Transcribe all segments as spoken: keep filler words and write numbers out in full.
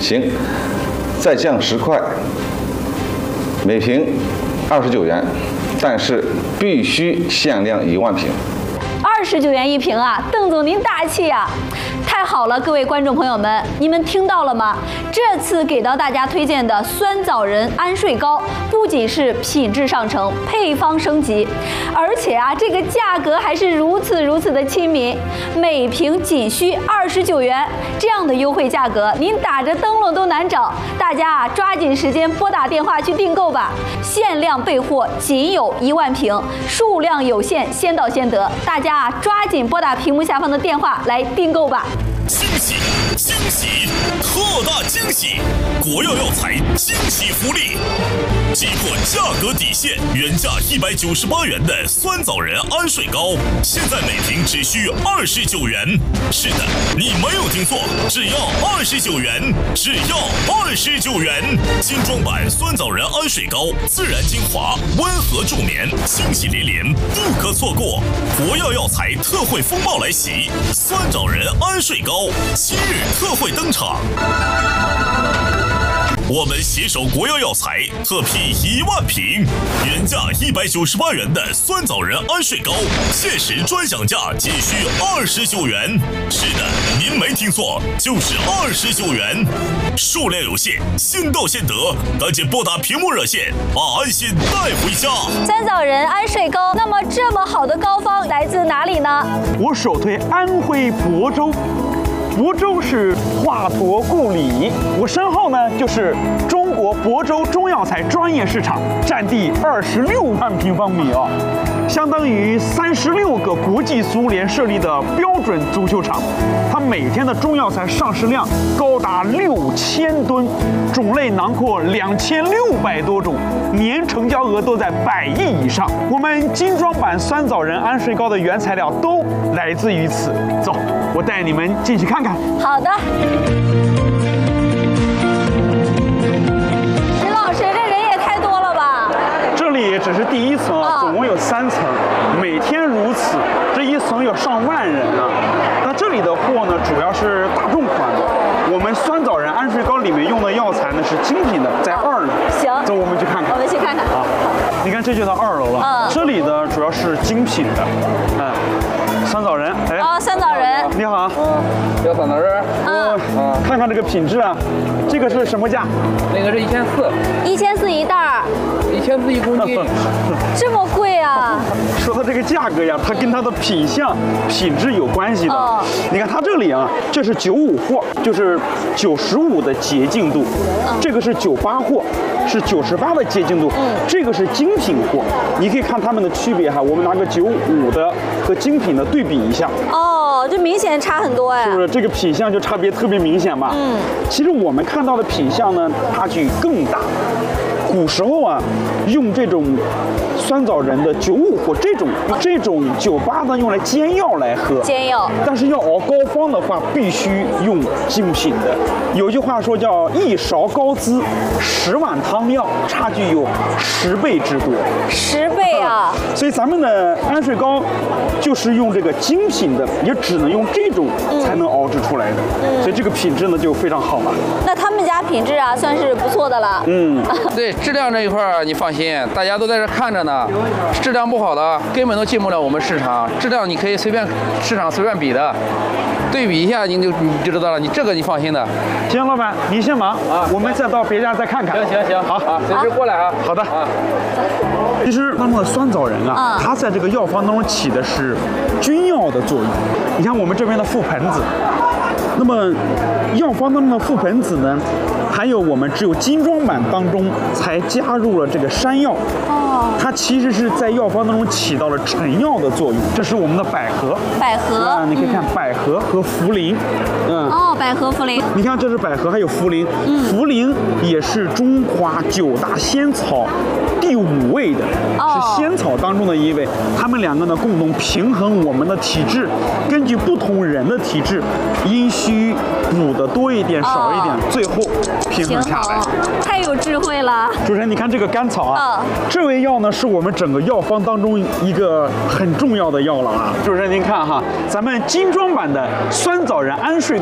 行，再降十块，每瓶二十九元，但是必须限量一万瓶。 二十九元一瓶啊，邓总您大气呀、啊！太好了，各位观众朋友们，你们听到了吗？这次给到大家推荐的酸枣仁安睡膏，不仅是品质上乘，配方升级，而且啊，这个价格还是如此如此的亲民，每瓶仅需二十九元，这样的优惠价格，您打着灯笼都难找。大家啊，抓紧时间拨打电话去订购吧，限量备货，仅有一万瓶，数量有限，先到先得。大家啊，抓紧拨打屏幕下方的电话来订购吧。 惊喜惊喜，特大惊喜！国药药材惊喜福利，击破价格底线，原价一百九十八元的酸枣仁安睡膏，现在每瓶只需二十九元。是的，你没有听错，只要二十九元，只要二十九元。精装版酸枣仁安睡膏，自然精华，温和助眠，惊喜连连，不可错过！国药药材特惠风暴来袭，酸枣仁安睡膏。今日特惠登场，我们携手国药药材特批一万瓶，原价一百九十八元的酸枣仁安睡膏，限时专享价仅需二十九元。是的，您没听错，就是二十九元，数量有限，先到先得，赶紧拨打屏幕热线，把安心带回家。 酸枣仁安睡膏，那么这么好的膏方来自哪里呢？ 我首推安徽亳州。亳州是华亳故里，我身后呢就是中国亳州中药材专业市场，占地二十六万平方米哦，相当于三十六个国际足联设立的标准足球场。它每天的中药材上市量高达六千吨，种类囊括两千六百多种，年成交额都在百亿以上。我们精装版酸枣仁安睡膏的原材料都来自于此。走，我带你们进去看看。 好的。石老师，这人也太多了吧？ 这里只是第一层啊，总共有三层，每天如此，这一层有上万人啊。那这里的货呢，主要是大众款的。我们酸枣仁安睡膏里面用的药材呢是精品的，在二楼。 行， 走，我们去看看。 我们去看看。 啊，你看这就到二楼了。嗯，这里的主要是精品的，嗯。酸枣仁，哎， 哦，酸枣仁， 你好， 嗯，要酸枣仁， 嗯，啊，看看这个品质啊，这个是什么价？ 那个是一千四， 一千四一袋儿， 一千四一公斤， 这么贵啊？ 说它这个价格呀，它跟它的品相、品质有关系的。哦，你看它这里啊，这是九五货，就是九十五的洁净度，嗯，这个是九八货，是九十八的洁净度，嗯，这个是精品货，你可以看它们的区别哈。我们拿个九五的和精品的对比一下。 哦，这明显差很多哎。 是不是这个品相就差别特别明显吧？嗯，其实我们看到的品相呢，差距更大。古时候啊，用这种酸枣仁的九五或这种这种九八呢，用来煎药来喝。 煎药。但是要熬膏方的话，必须用精品的。有句话说叫一勺膏滋，十碗汤药，差距有十倍之多。 十倍啊！ 所以咱们的安睡膏就是用这个精品的，也只能用这种才能熬制出来的。嗯，所以这个品质呢就非常好了。 那他们家品质啊，算是不错的了。 嗯， 对。质量这一块儿你放心，大家都在这看着呢。质量不好的根本都进不了我们市场，质量你可以随便市场随便比的，对比一下你就你就知道了。你这个你放心的。 行，老板您先忙啊，我们再到别家再看看。 行行行，好啊，随时过来啊。 好的。啊。其实当中的酸枣仁啊，它在这个药方当中起的是君药的作用。你看我们这边的覆盆子。那么，药方当中的覆盆子呢，还有我们只有精装版当中才加入了这个山药。哦，它其实是在药方当中起到了成药的作用。这是我们的百合。 百合啊，你可以看百合和茯苓。 嗯。哦，百合茯苓。 你看这是百合，还有茯苓。嗯。茯苓也是中华九大仙草第五位的，哦，是仙草当中的一位。它们两个呢，共同平衡我们的体质，根据不同人的体质，阴虚补的多一点，少一点，哦，最后平衡下来。 太有智慧了。 主持人，你看这个甘草啊，哦，这味药呢是我们整个药方当中一个很重要的药了啊。主持人您看哈，咱们精装版的酸枣仁安睡膏的这个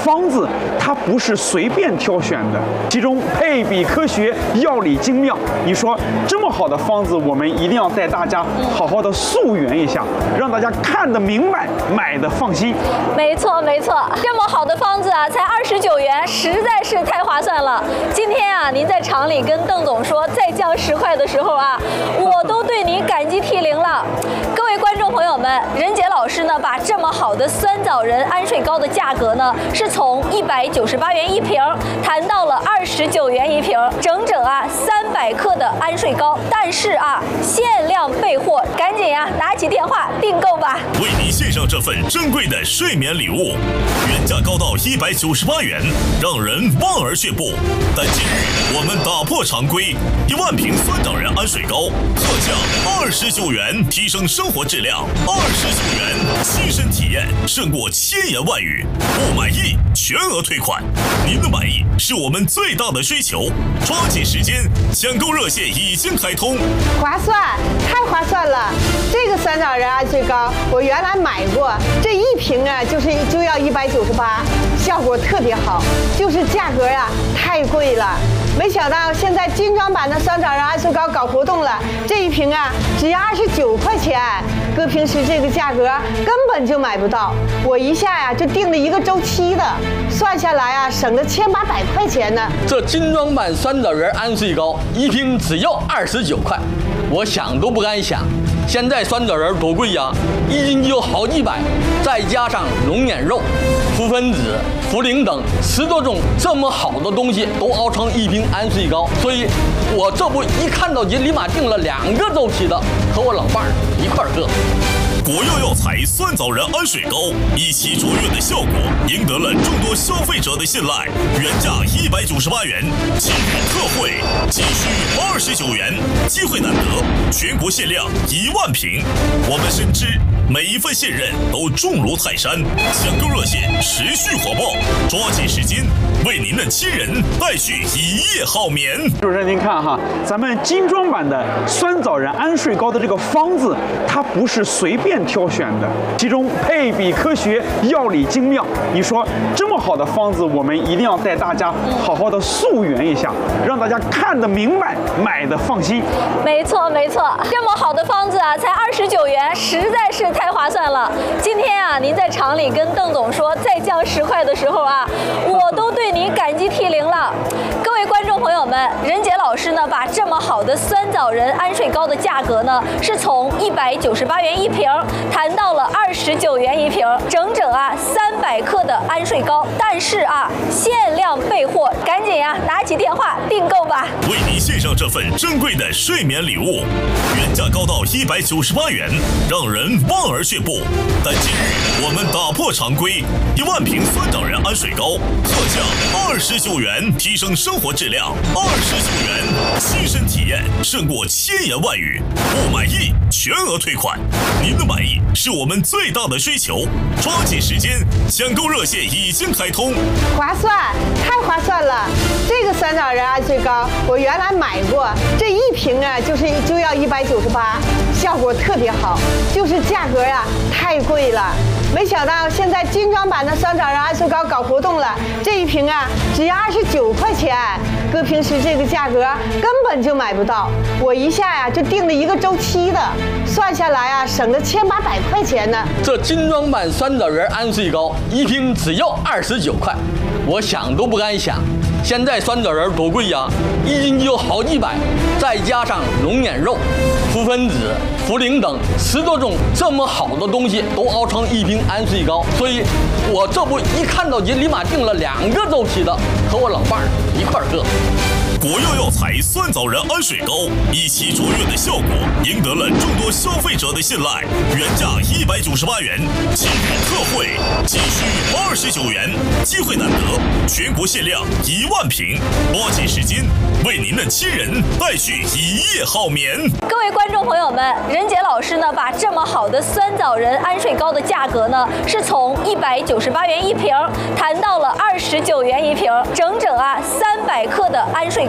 方子它不是随便挑选的，其中配比科学，药理精妙。你说这么好的方子，我们一定要带大家好好的溯源一下，让大家看得明白，买的放心。 没错没错，这么好的方子啊，才二十九元，实在是太划算了。今天啊，您在厂里跟邓总说再降十块的时候啊，我都对您感激涕零了。各位观众朋友们，任杰老师呢，把这么好的酸枣仁安睡膏的价格呢，是从一百九十八元一瓶谈到了二十九元一瓶，整整啊三百克的安睡膏。但是啊，限量备货，赶紧呀、啊、拿起电话订购吧。 为您献上这份珍贵的睡眠礼物，原价高到一百九十八元，让人望而却步。但今日我们打破常规，一万瓶酸枣仁安睡膏特价二十九元，提升生活质量。二十九元，亲身体验胜过千言万语。不满意全额退款，您的满意是我们最大的追求。抓紧时间，抢购热线已经开通。 划算，太划算了！这个酸枣仁安睡膏我原来买过，这一瓶啊就是就要一百九十八，效果特别好，就是价格呀、啊、太贵了。没想到现在精装版的酸枣仁安睡膏搞活动了，这一瓶啊只要二十九块钱，搁平时这个价格根本就买不到。我一下呀、啊、就订了一个周期的，算下来啊省了千八百块钱呢。 这精装版酸枣仁安睡膏一瓶只要二十九块，我想都不敢想。现在酸枣仁多贵呀，一斤就有好几百，再加上龙眼肉、脯分子、茯苓等十多种这么好的东西都熬成一瓶安睡膏，所以我这不一看到就立马订了两个周期的，和我老伴儿一块儿喝。 国药药材酸枣仁安睡膏一起卓越的效果，赢得了众多消费者的信赖。原价一百九十八元，今日特惠仅需二十九元，机会难得，全国限量一万瓶。我们深知每一份信任都重如泰山，抢购热线持续火爆，抓紧时间为您的亲人带去一夜好眠。 主持人您看哈，咱们精装版的酸枣仁安睡膏的这个方子，它不是随便挑选的，其中配比科学，药理精妙。你说这么好的方子，我们一定要带大家好好的溯源一下，让大家看得明白，买的放心。 没错没错，这么好的方子啊，才二十九元，实在是太划算了。今天啊，您在厂里跟邓总说再降十块的时候啊，我都对您感激涕零了。各位观众朋友们，任杰老师呢，把这么好的酸枣仁安睡膏的价格呢，是从一百九十八元一瓶谈到了二十九元一瓶，整整啊三百克的安睡膏。但是啊，限量备货，赶紧呀、啊、拿起电话订购吧。 为您献上这份珍贵的睡眠礼物，原价高到一百九十八元，让人望而却步。但今日我们打破常规，一万瓶酸枣仁安睡膏特价二十九元，提升生活质量。二十九元，亲身体验胜过千言万语。不满意全额退款，您的满意是我们最大的追求。抓紧时间，抢购热线已经开通。 划算，太划算了！这个酸枣仁安睡膏我原来买过，这一瓶啊就是就要一百九十八，效果特别好，就是价格呀、啊、太贵了。没想到现在精装版的酸枣仁安睡膏搞活动了，这一瓶啊只要二十九块钱，搁平时这个价格根本就买不到。我一下呀、啊、就订了一个周期的，算下来啊省了千八百块钱呢。 这精装版酸枣仁安睡膏一瓶只要二十九块，我想都不敢想。现在酸枣仁多贵呀，一斤就有好几百，再加上龙眼肉、脯分子、茯苓等十多种这么好的东西都熬成一瓶安睡膏，所以我这不一看到就立马订了两个周期的，和我老伴儿一块儿喝。 国药药材酸枣仁安睡膏一起卓越的效果，赢得了众多消费者的信赖。原价一百九十八元，今日特惠仅需二十九元，机会难得，全国限量一万瓶，抓紧时间为您的亲人带去一夜好眠。 各位观众朋友们，任杰老师呢，把这么好的酸枣仁安睡膏的价格呢，是从一百九十八元一瓶谈到了二十九元一瓶，整整啊三百克的安睡膏。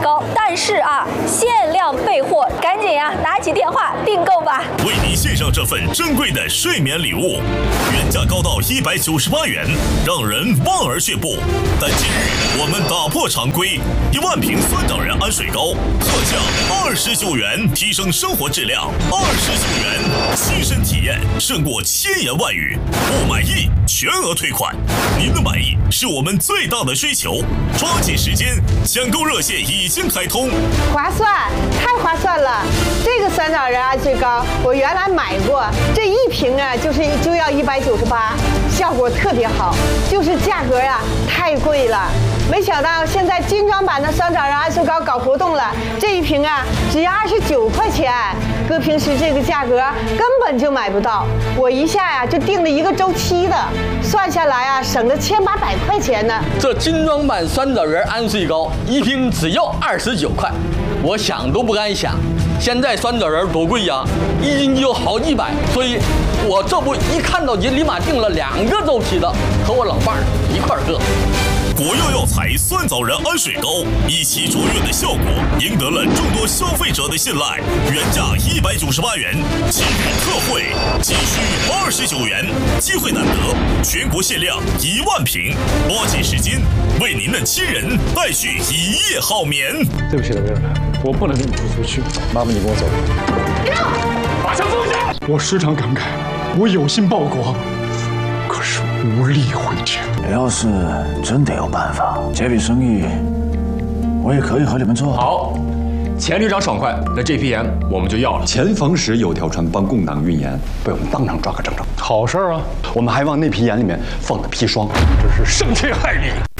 膏，但是啊，限量备货，赶紧呀、啊，拿起电话订购吧。 为您献上这份珍贵的睡眠礼物，原价高到一百九十八元，让人望而却步。但今日我们打破常规，一万瓶酸枣仁安睡膏特价二十九元，提升生活质量。二十九元，亲身体验胜过千言万语。不满意全额退款，您的满意是我们最大的追求。抓紧时间，抢购热线已经开通。 划算，太划算了！这个酸枣仁安睡膏我原来买过，这一瓶啊就是就要一百九十八，效果特别好，就是价格啊太贵了。没想到现在精装版的酸枣仁安睡膏搞活动了，这一瓶啊只要二十九块钱，搁平时这个价格根本就买不到。我一下呀、啊、就订了一个周期的，算下来啊省了千八百块钱呢。 这精装版酸枣仁安睡膏一瓶只要二十九块，我想都不敢想。现在酸枣仁多贵呀，一斤就好几百，所以我这不一看到就立马订了两个周期的，和我老伴儿一块儿搁。 国药药材酸枣仁安睡膏一起卓越的效果，赢得了众多消费者的信赖。原价一百九十八元，今日特惠仅需二十九元，机会难得，全国限量一万瓶，抓紧时间，为您的亲人带去一夜好眠。 对不起了，威尔，我不能跟你出出去，麻烦你跟我走。 把枪放下！我时常感慨，我有心报国，可是无力回天。 要是真的有办法，这笔生意我也可以和你们做。 好，钱旅长爽快，那这批盐我们就要了。 前方时有条船帮共党运盐，被我们当场抓个正着。 好事啊！ 我们还往那批盐里面放了砒霜， 这是生天害理。